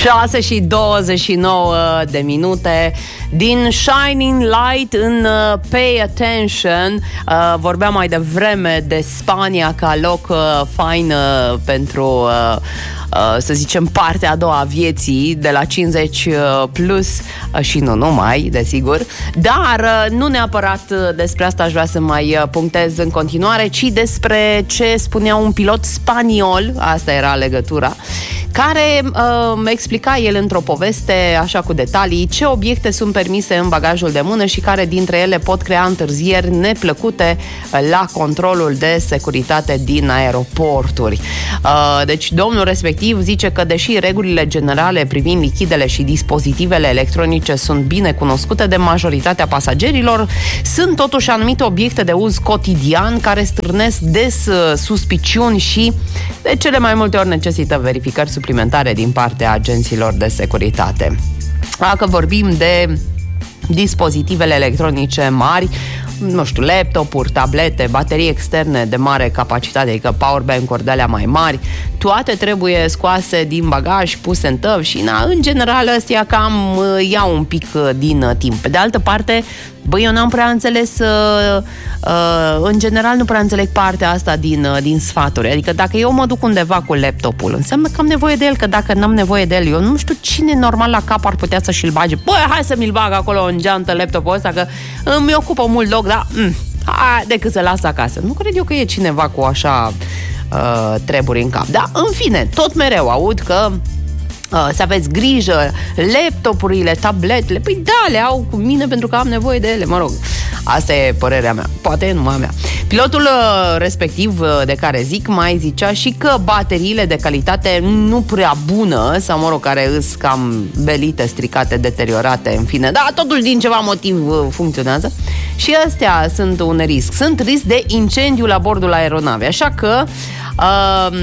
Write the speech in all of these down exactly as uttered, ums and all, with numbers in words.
șase și douăzeci și nouă de minute din Shining Light în uh, Pay Attention. Uh, vorbeam mai devreme de Spania ca loc uh, fain uh, pentru uh, uh, să zicem partea a doua a vieții de la cincizeci uh, plus uh, și nu numai, desigur. Dar uh, nu neapărat uh, despre asta aș vrea să mai uh, punctez în continuare, ci despre ce spunea un pilot spaniol, asta era legătura, care uh, explica el într-o poveste, așa cu detalii, ce obiecte sunt permise în bagajul de mână și care dintre ele pot crea întârzieri neplăcute la controlul de securitate din aeroporturi. Uh, deci domnul respectiv zice că deși regulile generale privind lichidele și dispozitivele electronice sunt bine cunoscute de majoritatea pasagerilor, sunt totuși anumite obiecte de uz cotidian care strânesc des uh, suspiciuni și de cele mai multe ori necesită verificări suplimentare din partea agenților de securitate. Dacă vorbim de dispozitivele electronice mari, nu știu, laptopuri, tablete, baterii externe de mare capacitate, adică powerbank-uri de alea mai mari, toate trebuie scoase din bagaj, puse în tăv și, na, în general, ăstea cam uh, iau un pic uh, din uh, timp. Pe de altă parte, băi, eu n-am prea înțeles, uh, uh, în general nu prea înțeleg partea asta din, uh, din sfaturi. Adică dacă eu mă duc undeva cu laptopul, înseamnă că am nevoie de el, că dacă n-am nevoie de el, eu nu știu cine normal la cap ar putea să și-l bage. Băi, hai să mi-l bag acolo în geantă laptopul ăsta, că îmi ocupă mult loc, dar mm, hai, decât să las acasă. Nu cred eu că e cineva cu așa uh, treburi în cap. Dar, în fine, tot mereu aud că Uh, să aveți grijă, laptopurile, tabletele, păi da, le au cu mine pentru că am nevoie de ele, mă rog. Asta e părerea mea, poate e numai mea. Pilotul uh, respectiv uh, de care zic mai zicea și că bateriile de calitate nu prea bună, sau mă rog, care îs cam belite, stricate, deteriorate, în fine, dar totuși din ceva motiv uh, funcționează și astea sunt un risc. Sunt risc de incendiu la bordul aeronavei, așa că uh,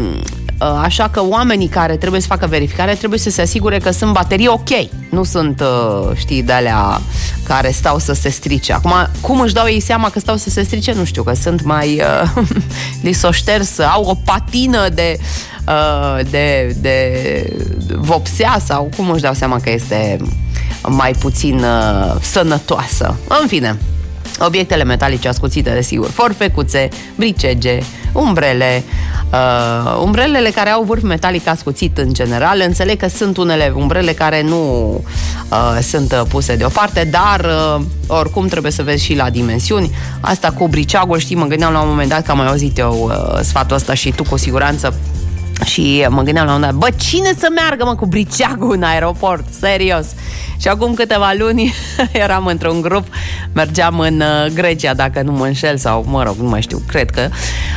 Așa că oamenii care trebuie să facă verificare trebuie să se asigure că sunt baterii ok. Nu sunt, știi, de-alea care stau să se strice. Acum, cum își dau ei seama că stau să se strice? Nu știu, că sunt mai uh, li s-o șters, au o patină de, uh, de, de vopsea sau cum își dau seama că este mai puțin uh, sănătoasă. În fine, obiectele metalice ascuțite, desigur, forfecuțe, bricege, umbrele, uh, umbrelele care au vârf metalic ascuțit în general. Înțeleg că sunt unele umbrele care nu uh, sunt puse deoparte, dar uh, oricum trebuie să vezi și la dimensiuni. Asta cu briceagul, știi, mă gândeam la un moment dat că am mai auzit eu uh, sfatul ăsta și tu cu siguranță. Și mă gândeam la un dat, bă, cine să meargă, mă, cu briceagul în aeroport? Serios. Și acum câteva luni eram într-un grup, mergeam în uh, Grecia, dacă nu mă înșel, sau, mă rog, nu mai știu, cred că.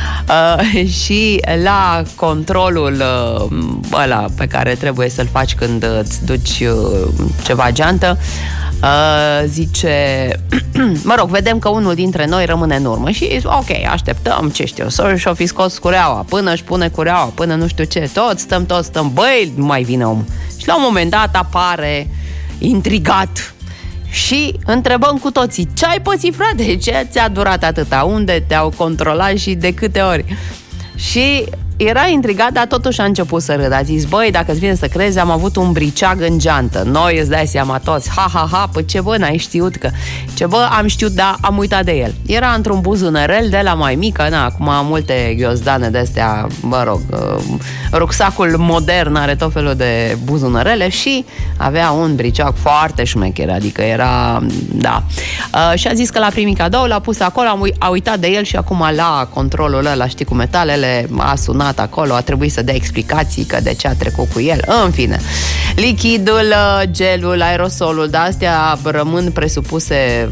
Uh, și la controlul uh, ăla pe care trebuie să-l faci când îți duci uh, ceva geantă, Uh, zice mă rog, vedem că unul dintre noi rămâne în urmă și ok, așteptăm, ce știu, să-și o fi scos cureaua, până își pune cureaua, până nu știu ce, toți stăm, toți stăm, băi, nu mai vine omul. Și la un moment dat apare intrigat și întrebăm cu toții, ce ai pățit, frate? Ce ți-a durat atâta? Unde te-au controlat și de câte ori? Și era intrigat, dar totuși a început să râdă. A zis, băi, dacă îți vine să crezi, am avut un briceag în geantă. Noi îți dai seama toți, ha, ha, ha, păi ce bă, n-ai știut că... Ce bă, am știut, dar am uitat de el. Era într-un buzunărel de la mai mică, na, acum am multe ghiozdane de-astea, mă rog, uh, rucsacul modern are tot felul de buzunărele și avea un briceag foarte șmecher, adică era, da. Uh, și a zis că l-a primit cadou, l-a pus acolo, am, a uitat de el și acum la controlul ăla, știi, cu metalele, a sunat acolo, a trebuit să dea explicații că de ce a trecut cu el. În fine, lichidul, gelul, aerosolul, de astea rămân presupuse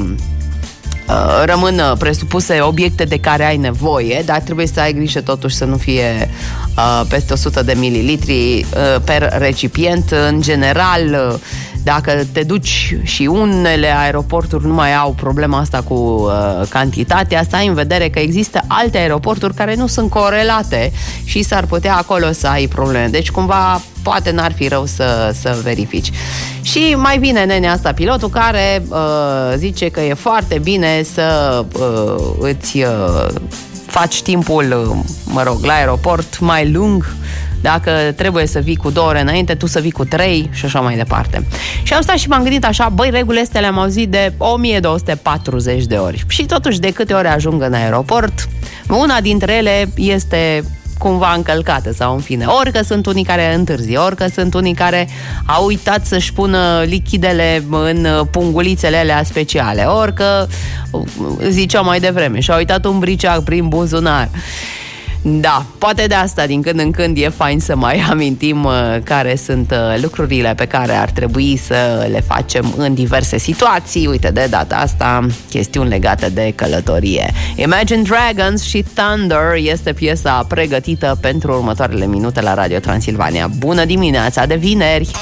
rămân presupuse obiecte de care ai nevoie, dar trebuie să ai grijă totuși să nu fie uh, peste o sută de mililitri uh, per recipient. În general, uh, dacă te duci și unele aeroporturi nu mai au problema asta cu uh, cantitatea, să ai în vedere că există alte aeroporturi care nu sunt corelate și s-ar putea acolo să ai probleme. Deci cumva poate n-ar fi rău să, să verifici. Și mai vine nenea asta, pilotul, care uh, zice că e foarte bine să uh, îți uh, faci timpul, uh, mă rog, la aeroport mai lung Dacă trebuie să vii cu două ore înainte, tu să vii cu trei și așa mai departe. Și am stat și m-am gândit așa, băi, regulile astea le-am auzit de o mie două sute patruzeci de ori. Și totuși, de câte ori ajung în aeroport, una dintre ele este cumva încălcată sau în fine. Ori că sunt unii care întârzi, ori că sunt unii care au uitat să-și pună lichidele în pungulițele alea speciale, ori că, ziceam mai devreme, și-au uitat un briceac prin buzunar. Da, poate de asta din când în când e fain să mai amintim uh, care sunt uh, lucrurile pe care ar trebui să le facem în diverse situații. Uite, de data asta, chestiuni legate de călătorie. Imagine Dragons și Thunder este piesa pregătită pentru următoarele minute la Radio Transilvania. Bună dimineața de vineri!